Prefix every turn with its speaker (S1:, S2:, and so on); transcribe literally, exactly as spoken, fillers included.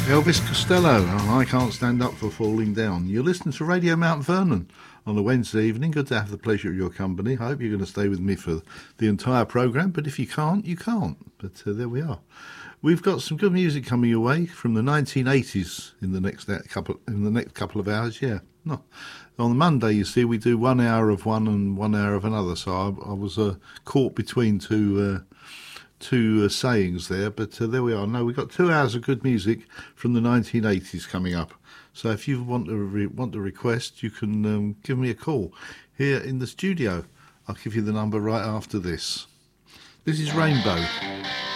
S1: Elvis Costello, and I Can't Stand Up for Falling Down. You're listening to Radio Mount Vernon on a Wednesday evening. Good to have the pleasure of your company. I hope you're going to stay with me for the entire programme, but if you can't, you can't. But uh, there we are. We've got some good music coming your way from the nineteen eighties in the next couple in the next couple of hours. Yeah, no. On Monday, you see, we do one hour of one and one hour of another. So I, I was uh, caught between two. Uh, two uh, sayings there, but uh, there we are. No, we've got two hours of good music from the nineteen eighties coming up. So if you want to re- want to request, you can um, give me a call here in the studio. I'll give you the number right after this. This is Rainbow.